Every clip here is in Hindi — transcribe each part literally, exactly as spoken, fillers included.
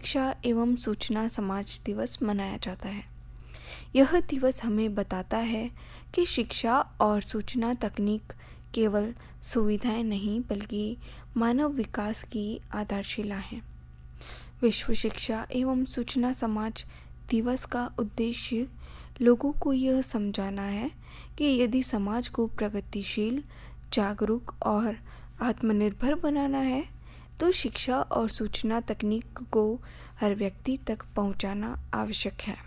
शिक्षा एवं सूचना समाज दिवस मनाया जाता है। यह दिवस हमें बताता है कि शिक्षा और सूचना तकनीक केवल सुविधाएं नहीं बल्कि मानव विकास की आधारशिला है। विश्व शिक्षा एवं सूचना समाज दिवस का उद्देश्य लोगों को यह समझाना है कि यदि समाज को प्रगतिशील, जागरूक और आत्मनिर्भर बनाना है तो शिक्षा और सूचना तकनीक को हर व्यक्ति तक पहुंचाना आवश्यक है।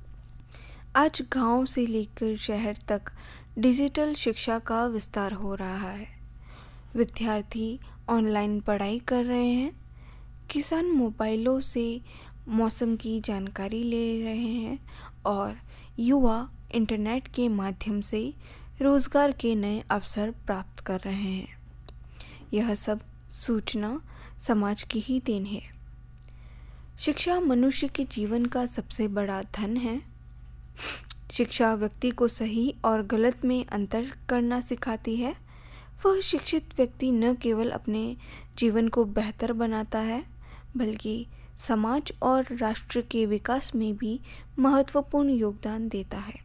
आज गांव से लेकर शहर तक डिजिटल शिक्षा का विस्तार हो रहा है। विद्यार्थी ऑनलाइन पढ़ाई कर रहे हैं, किसान मोबाइलों से मौसम की जानकारी ले रहे हैं और युवा इंटरनेट के माध्यम से रोजगार के नए अवसर प्राप्त कर रहे हैं। यह सब सूचना समाज की ही देन है। शिक्षा मनुष्य के जीवन का सबसे बड़ा धन है। शिक्षा व्यक्ति को सही और गलत में अंतर करना सिखाती है। वह शिक्षित व्यक्ति न केवल अपने जीवन को बेहतर बनाता है बल्कि समाज और राष्ट्र के विकास में भी महत्वपूर्ण योगदान देता है।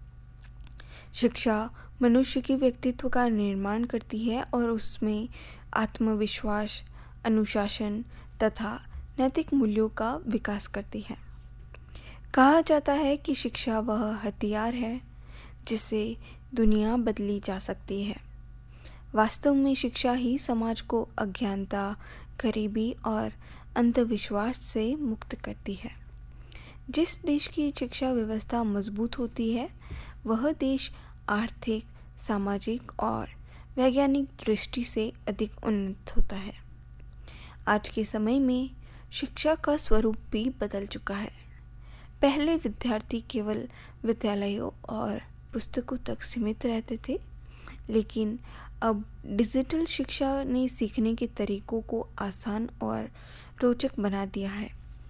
शिक्षा मनुष्य के व्यक्तित्व का निर्माण करती है और उसमें आत्मविश्वास, अनुशासन तथा नैतिक मूल्यों का विकास करती है। कहा जाता है कि शिक्षा वह हथियार है जिससे दुनिया बदली जा सकती है। वास्तव में शिक्षा ही समाज को अज्ञानता, गरीबी और अंधविश्वास से मुक्त करती है। जिस देश की शिक्षा व्यवस्था मजबूत होती है वह देश आर्थिक, सामाजिक और वैज्ञानिक दृष्टि से अधिक उन्नत होता है। आज के समय में शिक्षा का स्वरूप भी बदल चुका है। पहले विद्यार्थी केवल विद्यालयों और पुस्तकों तक सीमित रहते थे, लेकिन अब डिजिटल शिक्षा ने सीखने के तरीकों को आसान और रोचक बना दिया है।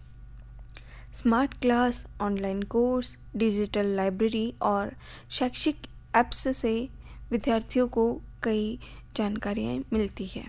Smart class, online course, digital library और शैक्षिक ऐप्स से विद्यार्थियों को कई जानकारियाँ मिलती है।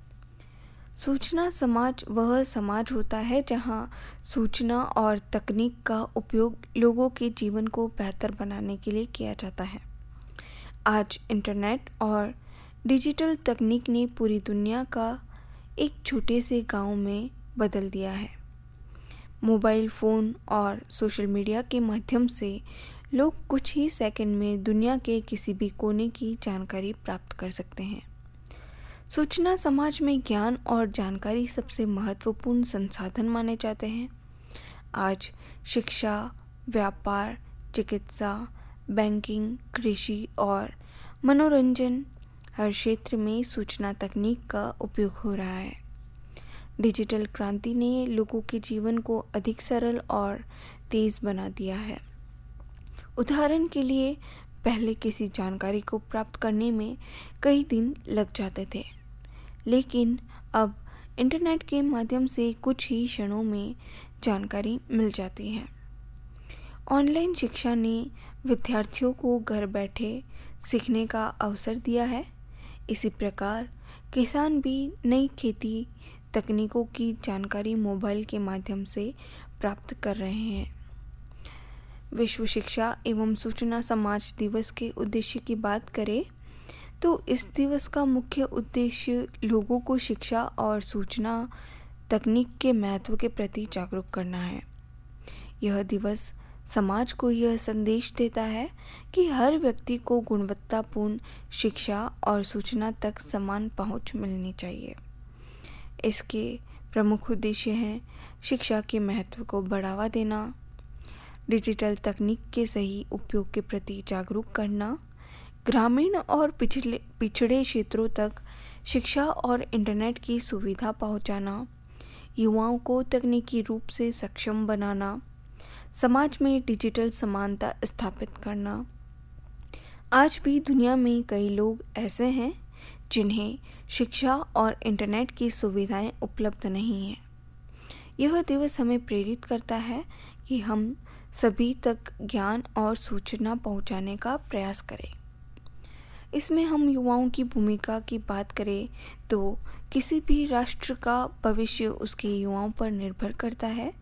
सूचना समाज वह समाज होता है जहां सूचना और तकनीक का उपयोग लोगों के जीवन को बेहतर बनाने के लिए किया जाता है। आज इंटरनेट और डिजिटल तकनीक ने पूरी दुनिया का एक छोटे से गांव में बदल दिया है। मोबाइल फ़ोन और सोशल मीडिया के माध्यम से लोग कुछ ही सेकंड में दुनिया के किसी भी कोने की जानकारी प्राप्त कर सकते हैं। सूचना समाज में ज्ञान और जानकारी सबसे महत्वपूर्ण संसाधन माने जाते हैं। आज शिक्षा, व्यापार, चिकित्सा, बैंकिंग, कृषि और मनोरंजन हर क्षेत्र में सूचना तकनीक का उपयोग हो रहा है। डिजिटल क्रांति ने लोगों के जीवन को अधिक सरल और तेज बना दिया है। उदाहरण के लिए पहले किसी जानकारी को प्राप्त करने में कई दिन लग जाते थे, लेकिन अब इंटरनेट के माध्यम से कुछ ही क्षणों में जानकारी मिल जाती है। ऑनलाइन शिक्षा ने विद्यार्थियों को घर बैठे सीखने का अवसर दिया है। इसी प्रकार किसान भी नई खेती तकनीकों की जानकारी मोबाइल के माध्यम से प्राप्त कर रहे हैं। विश्व शिक्षा एवं सूचना समाज दिवस के उद्देश्य की बात करें तो इस दिवस का मुख्य उद्देश्य लोगों को शिक्षा और सूचना तकनीक के महत्व के प्रति जागरूक करना है। यह दिवस समाज को यह संदेश देता है कि हर व्यक्ति को गुणवत्तापूर्ण शिक्षा और सूचना तक समान पहुंच मिलनी चाहिए। इसके प्रमुख उद्देश्य हैं शिक्षा के महत्व को बढ़ावा देना, डिजिटल तकनीक के सही उपयोग के प्रति जागरूक करना, ग्रामीण और पिछले पिछड़े क्षेत्रों तक शिक्षा और इंटरनेट की सुविधा पहुंचाना, युवाओं को तकनीकी रूप से सक्षम बनाना, समाज में डिजिटल समानता स्थापित करना। आज भी दुनिया में कई लोग ऐसे हैं जिन्हें शिक्षा और इंटरनेट की सुविधाएं उपलब्ध नहीं हैं। यह दिवस हमें प्रेरित करता है कि हम सभी तक ज्ञान और सूचना पहुंचाने का प्रयास करें। इसमें हम युवाओं की भूमिका की बात करें तो किसी भी राष्ट्र का भविष्य उसके युवाओं पर निर्भर करता है।